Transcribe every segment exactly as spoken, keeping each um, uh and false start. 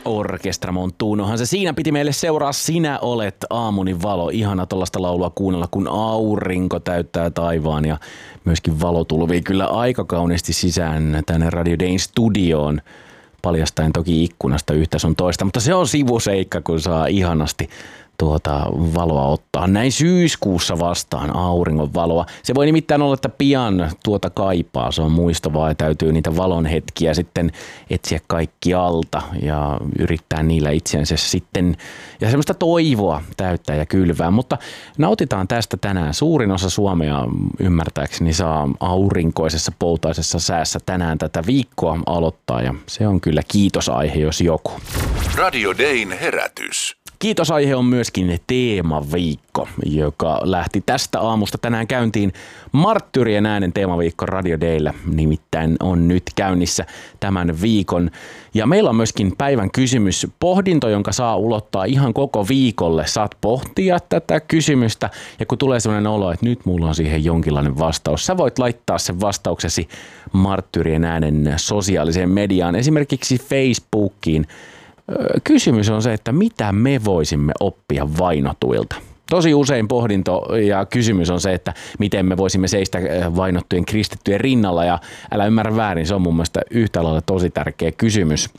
Orkestra Montunohan se siinä piti meille seuraa. Sinä olet aamuni valo. Ihana tollaista laulua kuunnella, kun aurinko täyttää taivaan ja myöskin valo tulvii kyllä aika kauniisti sisään tänne Radio Dayn studioon. Paljastaen toki ikkunasta yhtä sun toista, mutta se on sivuseikka, kun saa ihanasti tuota valoa ottaa näin syyskuussa vastaan, auringon valoa. Se voi nimittäin olla, että pian tuota kaipaa, se on muistavaa ja täytyy niitä valon hetkiä sitten etsiä kaikki alta ja yrittää niillä itsensä sitten ja semmoista toivoa täyttää ja kylvää. Mutta nautitaan tästä tänään. Suurin osa Suomea ymmärtääkseni saa aurinkoisessa poutaisessa säässä tänään tätä viikkoa aloittaa ja se on kyllä kiitosaihe, jos joku. Radio Dayn herätys. Kiitosaihe on myöskin teemaviikko, joka lähti tästä aamusta tänään käyntiin. Marttyrien äänen teemaviikko Radio Dayllä nimittäin on nyt käynnissä tämän viikon. Ja meillä on myöskin päivän kysymys, pohdinto, jonka saa ulottaa ihan koko viikolle. Saat pohtia tätä kysymystä ja kun tulee sellainen olo, että nyt mulla on siihen jonkinlainen vastaus, sä voit laittaa sen vastauksesi Marttyrien äänen sosiaaliseen mediaan, esimerkiksi Facebookiin. Kysymys on se, että mitä me voisimme oppia vainotuilta. Tosi usein pohdinto ja kysymys on se, että miten me voisimme seistä vainottujen kristittyjen rinnalla ja älä ymmärrä väärin, se on mun mielestä yhtä lailla tosi tärkeä kysymys.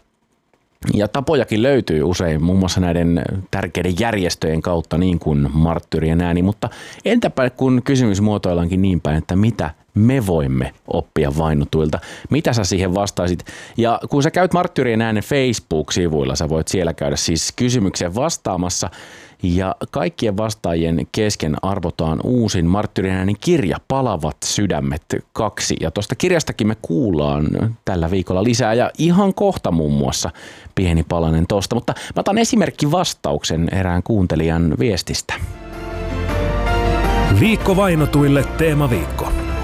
Ja tapojakin löytyy usein muun muassa näiden tärkeiden järjestöjen kautta niin kuin Marttyrien ääni, mutta entäpä kun kysymys muotoillaankin niin päin, että mitä me voimme oppia vainotuilta. Mitä sä siihen vastaisit? Ja kun sä käyt Marttyrien äänen Facebook-sivuilla, sä voit siellä käydä siis kysymykseen vastaamassa. Ja kaikkien vastaajien kesken arvotaan uusin Marttyrien äänen kirja Palavat sydämet kaksi. Ja tuosta kirjastakin me kuullaan tällä viikolla lisää ja ihan kohta muun muassa pieni palanen tosta. Mutta mä otan esimerkki vastauksen erään kuuntelijan viestistä. Viikko vainotuille teemaviikko.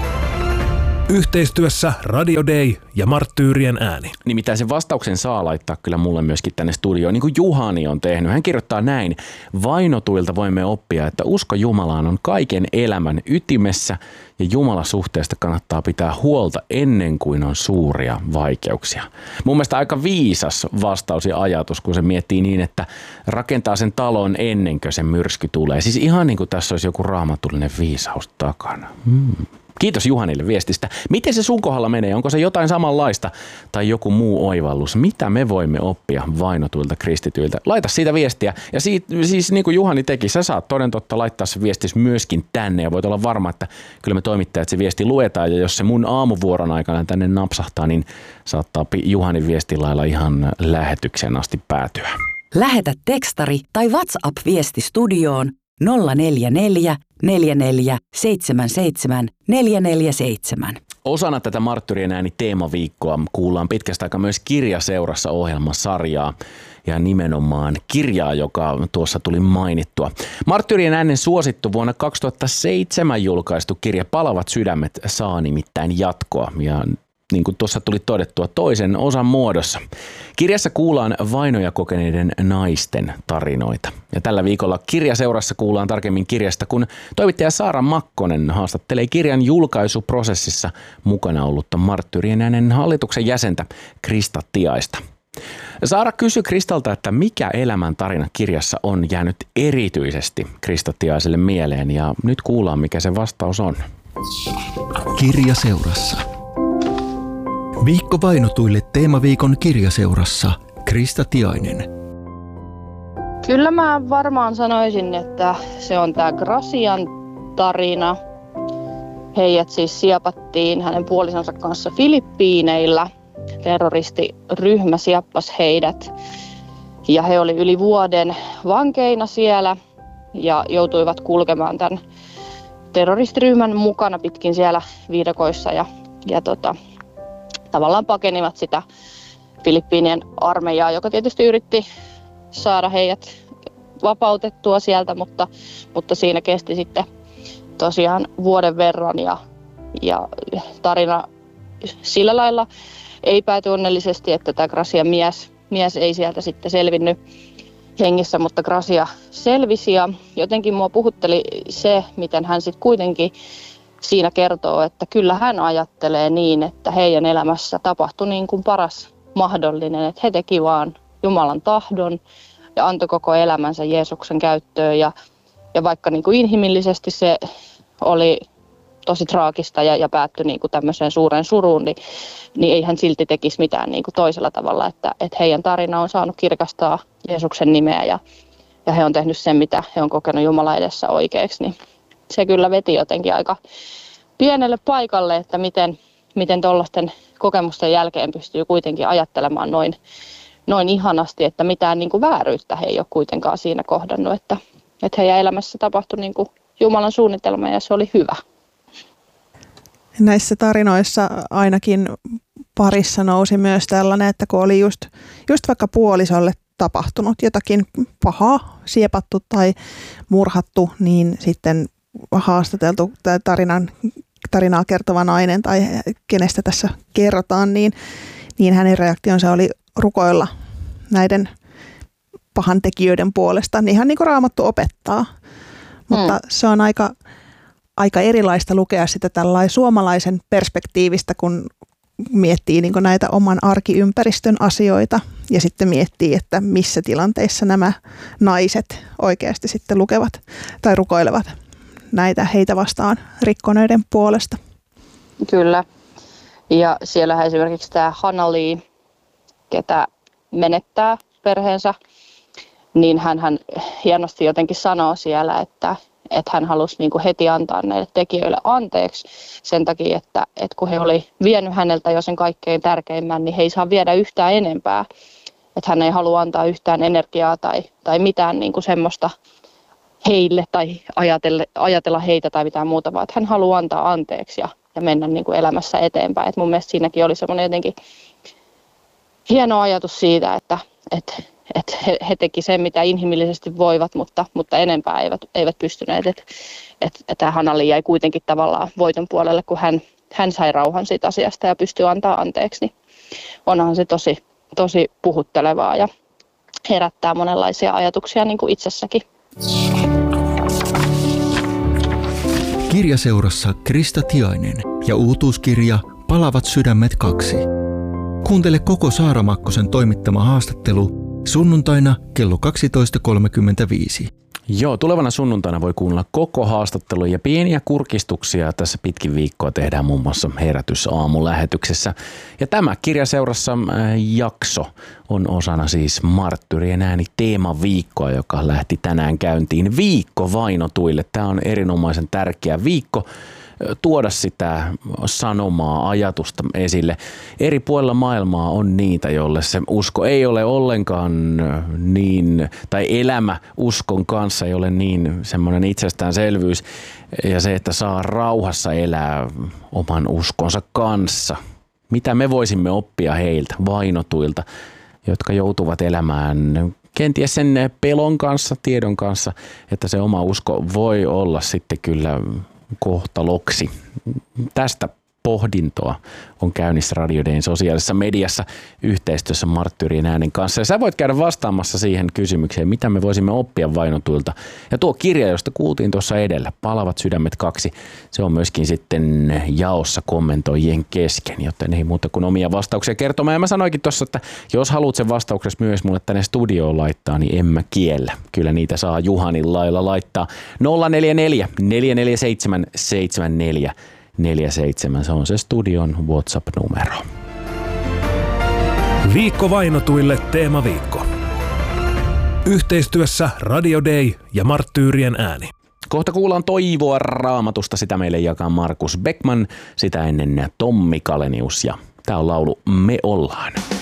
Yhteistyössä Radio Day ja Marttyyrien ääni. Nimittäin sen vastauksen saa laittaa kyllä mulle myöskin tänne studioon, niin kuin Juhani on tehnyt. Hän kirjoittaa näin: vainotuilta voimme oppia, että usko Jumalaan on kaiken elämän ytimessä ja Jumalasuhteesta kannattaa pitää huolta ennen kuin on suuria vaikeuksia. Mun mielestä aika viisas vastaus ja ajatus, kun se miettii niin, että rakentaa sen talon ennen kuin se myrsky tulee. Siis ihan niin kuin tässä olisi joku raamatullinen viisaus takana. Hmm. Kiitos Juhanille viestistä. Miten se sun kohdalla menee? Onko se jotain samanlaista tai joku muu oivallus? Mitä me voimme oppia vainotuilta kristityiltä? Laita siitä viestiä. Ja siitä, siis niin kuin Juhani teki, sä saat toden totta laittaa se viestis myöskin tänne. Ja voit olla varma, että kyllä me toimittajat se viesti luetaan. Ja jos se mun aamuvuoron aikana tänne napsahtaa, niin saattaa Juhanin viestilailla ihan lähetyksen asti päätyä. Lähetä tekstari tai WhatsApp-viesti studioon nolla neljä neljä neljä neljä seitsemän seitsemän neljä neljä seitsemän. Osana tätä Marttyrien ääni teemaviikkoa kuullaan pitkästä aikaa myös Kirjaseurassa -ohjelmasarjaa ja nimenomaan kirjaa, joka tuossa tuli mainittua. Marttyrien äänen suosittu vuonna kaksituhattaseitsemän julkaistu kirja Palavat sydämet saa nimittäin jatkoa ja niin kuin tuossa tuli todettua, toisen osan muodossa. Kirjassa kuullaan vainoja kokeneiden naisten tarinoita. Ja tällä viikolla Kirjaseurassa kuullaan tarkemmin kirjasta, kun toimittaja Saara Makkonen haastattelee kirjan julkaisuprosessissa mukana ollutta Marttyrien äänen hallituksen jäsentä Krista Tiaista. Saara kysyi Kristalta, että mikä elämän tarina kirjassa on jäänyt erityisesti Krista Tiaiselle mieleen, ja nyt kuullaan, mikä se vastaus on. Kirjaseurassa. Viikko vainotuille teemaviikon Kirjaseurassa Krista Tiainen. Kyllä mä varmaan sanoisin, että se on tää Gracian tarina. Heidät siis siepattiin hänen puolisonsa kanssa Filippiineillä. Terroristiryhmä sieppasi heidät ja he oli yli vuoden vankeina siellä ja joutuivat kulkemaan tämän terroristiryhmän mukana pitkin siellä viidakoissa ja, ja tota, tavallaan pakenivat sitä Filippiinien armeijaa, joka tietysti yritti saada heidät vapautettua sieltä, mutta, mutta siinä kesti sitten tosiaan vuoden verran ja, ja tarina sillä lailla ei pääty onnellisesti, että tämä Gracian mies, mies ei sieltä sitten selvinnyt hengissä, mutta Gracia selvisi ja jotenkin mua puhutteli se, miten hän sitten kuitenkin siinä kertoo, että kyllä hän ajattelee niin, että heidän elämässä tapahtui niin kuin paras mahdollinen, että he teki vaan Jumalan tahdon ja antoi koko elämänsä Jeesuksen käyttöön. Ja, ja vaikka niin kuin inhimillisesti se oli tosi traagista ja, ja päättyi niin kuin tämmöiseen suureen suruun, niin, niin ei hän silti tekisi mitään niin kuin toisella tavalla. Että, että heidän tarina on saanut kirkastaa Jeesuksen nimeä ja, ja he on tehnyt sen, mitä he on kokenut Jumalan edessä oikeaksi. Niin se kyllä veti jotenkin aika pienelle paikalle, että miten, miten tuollaisten kokemusten jälkeen pystyy kuitenkin ajattelemaan noin, noin ihanasti, että mitään niin kuin vääryyttä he ei ole kuitenkaan siinä kohdannut, että, että heidän elämässä tapahtui niin kuin Jumalan suunnitelma ja se oli hyvä. Näissä tarinoissa ainakin parissa nousi myös tällainen, että kun oli just, just vaikka puolisolle tapahtunut jotakin pahaa, siepattu tai murhattu, niin sitten haastateltu tarinan, tarinaa kertova nainen tai kenestä tässä kerrotaan, niin, niin hänen reaktionsa oli rukoilla näiden pahantekijöiden puolesta. Niin ihan niin kuin Raamattu opettaa, mutta hmm. se on aika... aika erilaista lukea sitä tällaisen suomalaisen perspektiivistä, kun miettii niin kuin näitä oman arkiympäristön asioita ja sitten miettii, että missä tilanteissa nämä naiset oikeasti sitten lukevat tai rukoilevat näitä heitä vastaan rikkoneiden puolesta. Kyllä. Ja siellähän esimerkiksi tämä Hanali, ketä menettää perheensä, niin hän hienosti jotenkin sanoo siellä, että että hän halusi niin kuin heti antaa näille tekijöille anteeksi sen takia, että, että kun he oli vienyt häneltä jo sen kaikkein tärkeimmän, niin he ei saa viedä yhtään enempää. Että hän ei halua antaa yhtään energiaa tai, tai mitään niin kuin semmoista heille tai ajatella, ajatella heitä tai mitään muuta, vaan että hän haluaa antaa anteeksi ja, ja mennä niin kuin elämässä eteenpäin. Et mun mielestä siinäkin oli semmoinen jotenkin hieno ajatus siitä, että, että että he, he teki sen, mitä inhimillisesti voivat, mutta, mutta enempää eivät, eivät pystyneet. Että et, et Hanali jäi kuitenkin tavallaan voiton puolelle, kun hän, hän sai rauhan siitä asiasta ja pystyi antaa anteeksi. Niin onhan se tosi, tosi puhuttelevaa ja herättää monenlaisia ajatuksia niin kuin itsessäkin. Kirjaseurassa Krista Tiainen ja uutuuskirja Palavat sydämet kaksi. Kuuntele koko Saara Makkosen toimittama haastattelu sunnuntaina kello kaksitoista kolmekymmentäviisi. Joo, tulevana sunnuntaina voi kuunnella koko haastattelu ja pieniä kurkistuksia tässä pitkin viikkoa tehdään muun muassa Herätysaamulähetyksessä. Ja tämä Kirjaseurassa jakso on osana siis Marttyrien ääni teemaviikkoa, joka lähti tänään käyntiin viikko vainotuille. Tämä on erinomaisen tärkeä viikko tuoda sitä sanomaa, ajatusta esille. Eri puolilla maailmaa on niitä, joille se usko ei ole ollenkaan niin, tai elämä uskon kanssa ei ole niin semmoinen itsestäänselvyys. Ja se, että saa rauhassa elää oman uskonsa kanssa. Mitä me voisimme oppia heiltä, vainotuilta, jotka joutuvat elämään kenties sen pelon kanssa, tiedon kanssa, että se oma usko voi olla sitten kyllä kohtaloksi. Tästä pohdintoa on käynnissä Radio Dayn sosiaalisessa mediassa yhteistyössä Marttyrien äänen kanssa. Ja sä voit käydä vastaamassa siihen kysymykseen, mitä me voisimme oppia vainotuilta. Ja tuo kirja, josta kuultiin tuossa edellä, Palavat sydämet kaksi, se on myöskin sitten jaossa kommentoijien kesken, joten ei muuta kuin omia vastauksia kertomaan. Ja mä sanoinkin tuossa, että jos haluat sen vastauksessa myös mulle tänne studioon laittaa, niin en mä kiellä. Kyllä niitä saa Juhanin lailla laittaa. nolla neljä neljä, neljä neljä seitsemän, seitsemän neljä neljä seitsemän, se on se studion WhatsApp-numero. Viikko vainotuille teemaviikko. Yhteistyössä Radio Day ja Marttyyrien ääni. Kohta kuullaan toivoa Raamatusta, sitä meille jakaa Markus Beckman, sitä ennen Tommi Kalenius ja tää on laulu Me ollaan.